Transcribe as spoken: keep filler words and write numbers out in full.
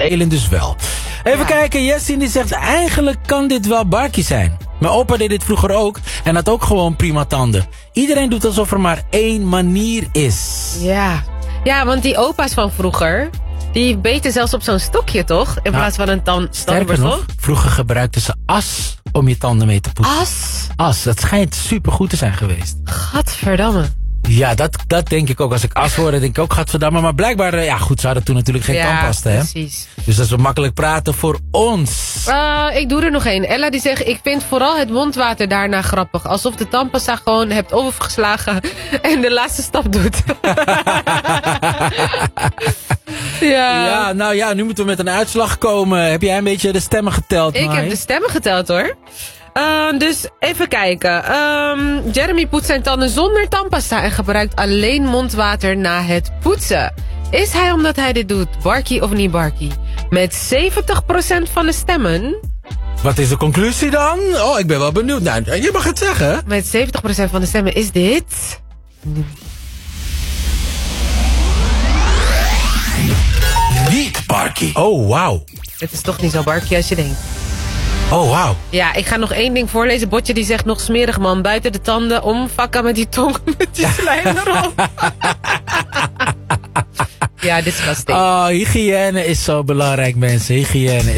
elen dus wel. Even Ja. kijken, Jessin die zegt, eigenlijk kan dit wel barkie zijn. Mijn opa deed dit vroeger ook en had ook gewoon prima tanden. Iedereen doet alsof er maar één manier is. Ja. Ja, want die opa's van vroeger, die beten zelfs op zo'n stokje, toch? In plaats van een tan- Sterker tandenborstel. nog, vroeger gebruikten ze as om je tanden mee te poetsen. As. As, dat schijnt supergoed te zijn geweest. Gadverdamme. Ja, dat, dat denk ik ook. Als ik as hoorde, denk ik ook, gadverdamme. Maar blijkbaar, eh, ja goed, ze hadden toen natuurlijk geen Ja, tandpasta, hè? precies. Dus dat is wel makkelijk praten voor ons. Uh, ik doe er nog één. Ella die zegt, ik vind vooral het mondwater daarna grappig. Alsof de tandpasta gewoon hebt overgeslagen en de laatste stap doet. ja. Ja, nou ja, nu moeten we met een uitslag komen. Heb jij een beetje de stemmen geteld, Ik Mai? heb de stemmen geteld, hoor. Uh, dus even kijken. Um, Jeremy poetst zijn tanden zonder tandpasta en gebruikt alleen mondwater na het poetsen. Is hij omdat hij dit doet, barkie of niet barkie? Met zeventig procent van de stemmen... Wat is de conclusie dan? Oh, ik ben wel benieuwd. Nou, je mag het zeggen. Met zeventig procent van de stemmen is dit... Niet barkie. Oh, wauw. Het is toch niet zo barkie als je denkt. Oh, wauw. Ja, ik ga nog één ding voorlezen. Botje die zegt nog smerig man. Buiten de tanden om, fakka met die tong met die slijm erop. Ja, disgusting. Oh, hygiëne is zo belangrijk, mensen. Hygiëne